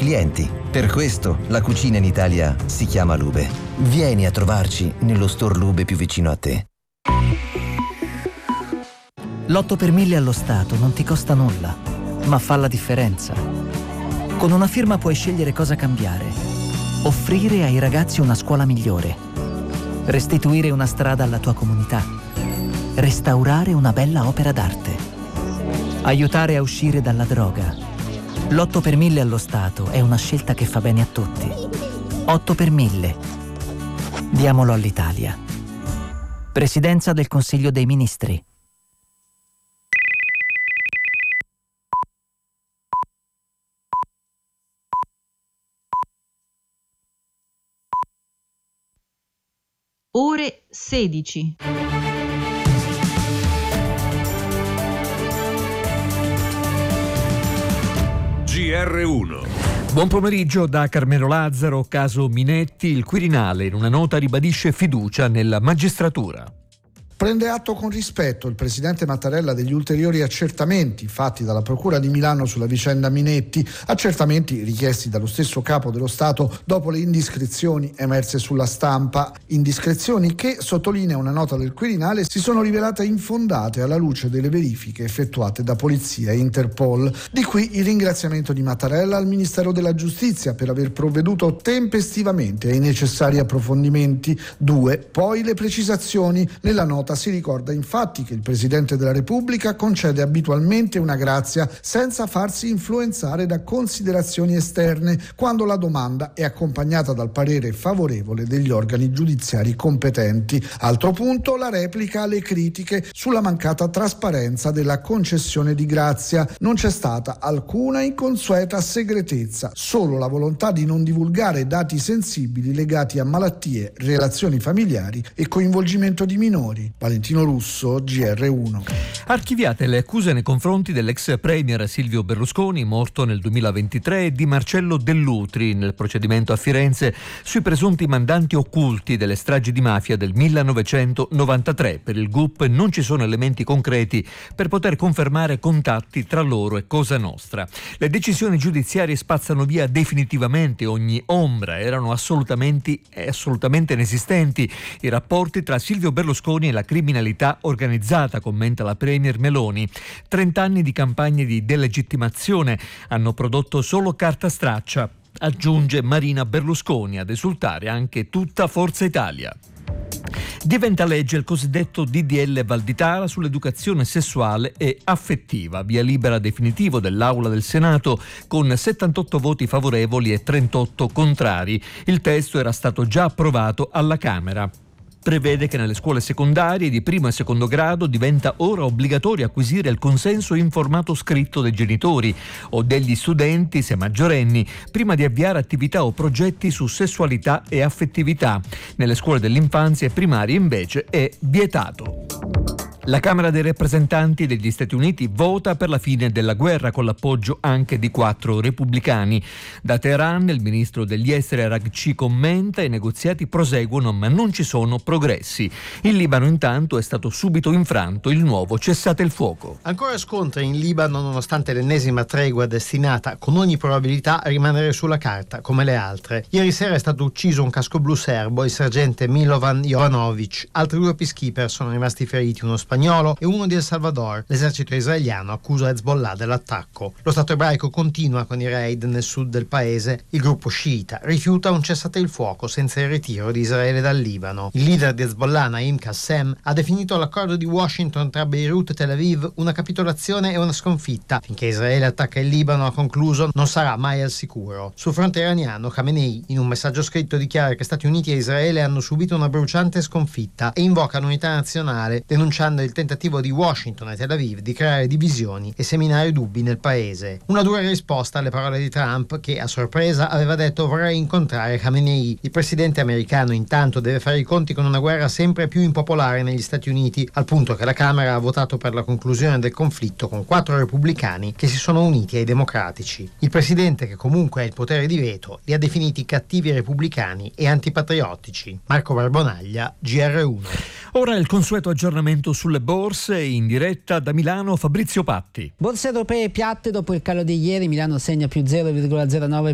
clienti. Per questo la cucina in Italia si chiama Lube. Vieni a trovarci nello store Lube più vicino a te. L'8 per 1000 allo Stato non ti costa nulla, ma fa la differenza. Con una firma puoi scegliere cosa cambiare. Offrire ai ragazzi una scuola migliore. Restituire una strada alla tua comunità. Restaurare una bella opera d'arte. Aiutare a uscire dalla droga. L'8 per 1000 allo Stato è una scelta che fa bene a tutti. 8 per 1000. Diamolo all'Italia. Presidenza del Consiglio dei Ministri. Ore 16. GR1. Buon pomeriggio da Carmelo Lazzaro, caso Minetti. Il Quirinale in una nota ribadisce fiducia nella magistratura. Prende atto con rispetto il presidente Mattarella degli ulteriori accertamenti fatti dalla Procura di Milano sulla vicenda Minetti, accertamenti richiesti dallo stesso capo dello Stato dopo le indiscrezioni emerse sulla stampa, indiscrezioni che, sottolinea una nota del Quirinale, si sono rivelate infondate alla luce delle verifiche effettuate da Polizia e Interpol. Di qui il ringraziamento di Mattarella al Ministero della Giustizia per aver provveduto tempestivamente ai necessari approfondimenti. 2. Poi le precisazioni. Nella nota si ricorda infatti che il Presidente della Repubblica concede abitualmente una grazia senza farsi influenzare da considerazioni esterne quando la domanda è accompagnata dal parere favorevole degli organi giudiziari competenti. Altro punto, la replica alle critiche sulla mancata trasparenza della concessione di grazia. Non c'è stata alcuna inconsueta segretezza, solo la volontà di non divulgare dati sensibili legati a malattie, relazioni familiari e coinvolgimento di minori. Valentino Russo, GR1. Archiviate le accuse nei confronti dell'ex premier Silvio Berlusconi, morto nel 2023, e di Marcello Dell'Utri nel procedimento a Firenze sui presunti mandanti occulti delle stragi di mafia del 1993. Per il GUP non ci sono elementi concreti per poter confermare contatti tra loro e Cosa Nostra. Le decisioni giudiziarie spazzano via definitivamente ogni ombra, erano assolutamente inesistenti i rapporti tra Silvio Berlusconi e la criminalità organizzata, commenta la premier Meloni. 30 anni di campagne di delegittimazione hanno prodotto solo carta straccia, aggiunge Marina Berlusconi, ad esultare anche tutta Forza Italia. Diventa legge il cosiddetto DDL Valditara sull'educazione sessuale e affettiva, via libera definitivo dell'Aula del Senato con 78 voti favorevoli e 38 contrari. Il testo era stato già approvato alla Camera. Prevede che nelle scuole secondarie di primo e secondo grado diventa ora obbligatorio acquisire il consenso informato scritto dei genitori o degli studenti, se maggiorenni, prima di avviare attività o progetti su sessualità e affettività. Nelle scuole dell'infanzia e primarie invece è vietato. La Camera dei rappresentanti degli Stati Uniti vota per la fine della guerra con l'appoggio anche di 4 repubblicani. Da Teheran il ministro degli esteri Araghchi commenta: i negoziati proseguono ma non ci sono progressi. In Libano intanto è stato subito infranto il nuovo cessate il fuoco. Ancora scontri in Libano nonostante l'ennesima tregua destinata con ogni probabilità a rimanere sulla carta come le altre. Ieri sera è stato ucciso un casco blu serbo, il sergente Milovan Jovanovic. Altri 2 peacekeeper sono rimasti feriti, uno spagnolo e uno di El Salvador. L'esercito israeliano accusa Hezbollah dell'attacco. Lo Stato ebraico continua con i raid nel sud del paese. Il gruppo sciita rifiuta un cessate il fuoco senza il ritiro di Israele dal Libano. Il leader di Hezbollah, Naim Qassem, ha definito l'accordo di Washington tra Beirut e Tel Aviv una capitolazione e una sconfitta. Finché Israele attacca il Libano, ha concluso, non sarà mai al sicuro. Sul fronte iraniano, Khamenei, in un messaggio scritto, dichiara che Stati Uniti e Israele hanno subito una bruciante sconfitta e invoca l'unità nazionale, denunciando il tentativo di Washington e Tel Aviv di creare divisioni e seminare dubbi nel paese. Una dura risposta alle parole di Trump, che a sorpresa aveva detto vorrei incontrare Khamenei. Il presidente americano intanto deve fare i conti con una guerra sempre più impopolare negli Stati Uniti, al punto che la Camera ha votato per la conclusione del conflitto con 4 repubblicani che si sono uniti ai democratici. Il presidente, che comunque ha il potere di veto, li ha definiti cattivi repubblicani e antipatriottici. Marco Barbonaglia, GR1. Ora il consueto aggiornamento sulle borse, in diretta da Milano Fabrizio Patti. Borse europee piatte dopo il calo di ieri. Milano segna più 0,09%